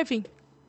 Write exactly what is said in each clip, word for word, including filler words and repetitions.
servem.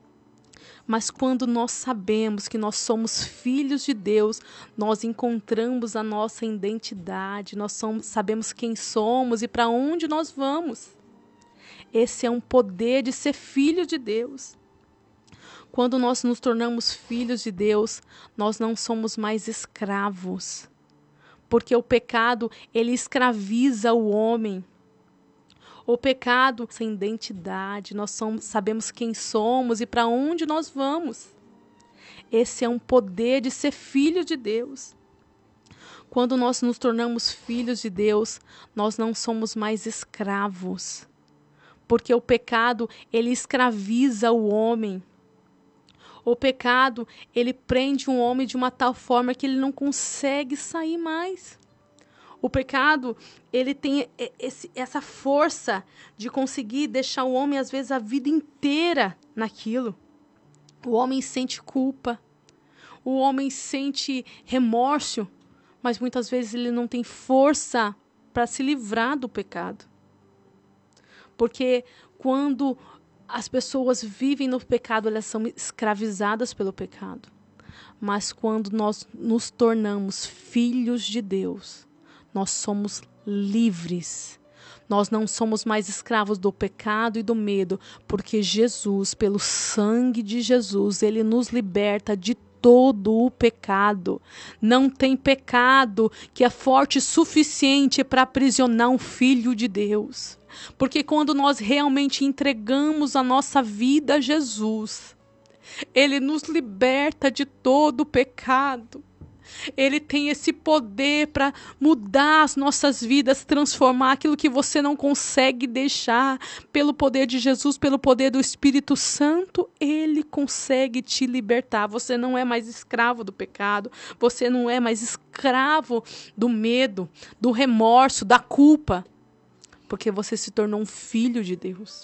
Mas quando nós sabemos que nós somos filhos de Deus, nós encontramos a nossa identidade, nós somos, sabemos quem somos e para onde nós vamos. Esse é um poder de ser filho de Deus. Quando nós nos tornamos filhos de Deus, nós não somos mais escravos. Porque o pecado, ele escraviza o homem. O pecado, essa identidade, nós somos, sabemos quem somos e para onde nós vamos. Esse é um poder de ser filho de Deus. Quando nós nos tornamos filhos de Deus, nós não somos mais escravos. Porque o pecado, ele escraviza o homem. O pecado, ele prende um homem de uma tal forma que ele não consegue sair mais. O pecado, ele tem esse, essa força de conseguir deixar o homem, às vezes, a vida inteira naquilo. O homem sente culpa, o homem sente remorso, mas muitas vezes ele não tem força para se livrar do pecado. Porque quando as pessoas vivem no pecado, elas são escravizadas pelo pecado. Mas quando nós nos tornamos filhos de Deus, nós somos livres. Nós não somos mais escravos do pecado e do medo, porque Jesus, pelo sangue de Jesus, ele nos liberta de todo o pecado. Não tem pecado que é forte o suficiente para aprisionar um filho de Deus. Porque quando nós realmente entregamos a nossa vida a Jesus, ele nos liberta de todo o pecado. Ele tem esse poder para mudar as nossas vidas, transformar aquilo que você não consegue deixar. Pelo poder de Jesus, pelo poder do Espírito Santo, ele consegue te libertar. Você não é mais escravo do pecado, você não é mais escravo do medo, do remorso, da culpa, porque você se tornou um filho de Deus.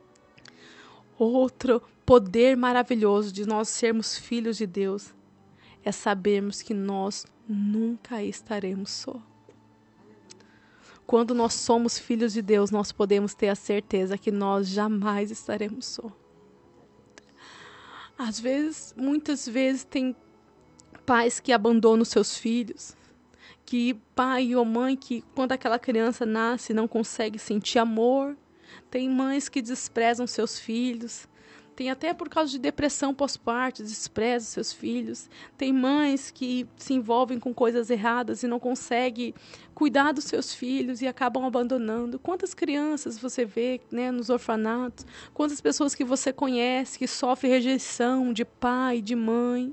Outro poder maravilhoso de nós sermos filhos de Deus é sabermos que nós nunca estaremos só. Quando nós somos filhos de Deus, nós podemos ter a certeza que nós jamais estaremos só. Às vezes, muitas vezes, tem pais que abandonam seus filhos, que pai ou mãe que, quando aquela criança nasce, não consegue sentir amor. Tem mães que desprezam seus filhos. Tem até por causa de depressão pós-parto, desprezam seus filhos. Tem mães que se envolvem com coisas erradas e não conseguem cuidar dos seus filhos e acabam abandonando. Quantas crianças você vê, né, nos orfanatos? Quantas pessoas que você conhece que sofrem rejeição de pai, de mãe?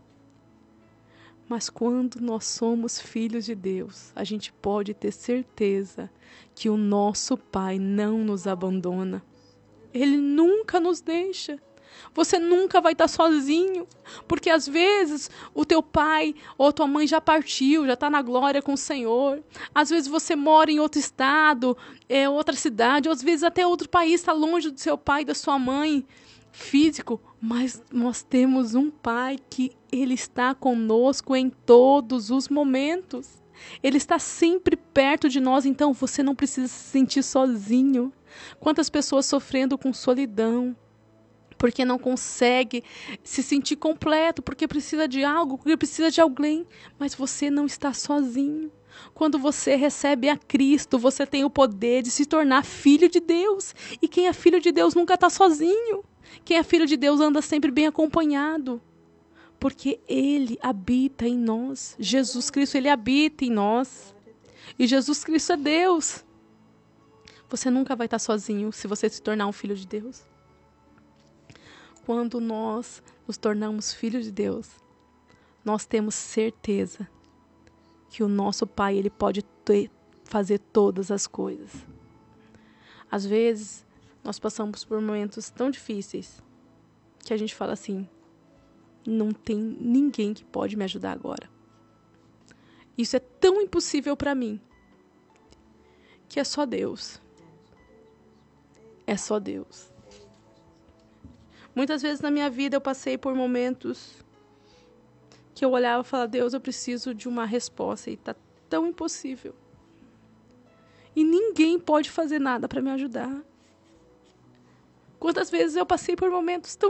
Mas quando nós somos filhos de Deus, a gente pode ter certeza que o nosso Pai não nos abandona. Ele nunca nos deixa. Você nunca vai estar sozinho, porque às vezes o teu pai ou tua mãe já partiu, já está na glória com o Senhor. Às vezes você mora em outro estado, é, outra cidade, ou às vezes até outro país, está longe do seu pai e da sua mãe físico, mas nós temos um Pai que ele está conosco em todos os momentos. Ele está sempre perto de nós, então você não precisa se sentir sozinho. Quantas pessoas sofrendo com solidão, porque não consegue se sentir completo, porque precisa de algo, porque precisa de alguém, mas você não está sozinho. Quando você recebe a Cristo, você tem o poder de se tornar filho de Deus. E quem é filho de Deus nunca está sozinho. Quem é filho de Deus anda sempre bem acompanhado, porque Ele habita em nós. Jesus Cristo, Ele habita em nós. E Jesus Cristo é Deus. Você nunca vai estar sozinho se você se tornar um filho de Deus. Quando nós nos tornamos filhos de Deus, nós temos certeza que o nosso Pai, Ele pode ter, fazer todas as coisas. Às vezes, nós passamos por momentos tão difíceis que a gente fala assim, não tem ninguém que pode me ajudar agora. Isso é tão impossível para mim, que é só Deus. É só Deus. Muitas vezes na minha vida eu passei por momentos que eu olhava e falava, Deus, eu preciso de uma resposta e está tão impossível. E ninguém pode fazer nada para me ajudar. Quantas vezes eu passei por momentos tão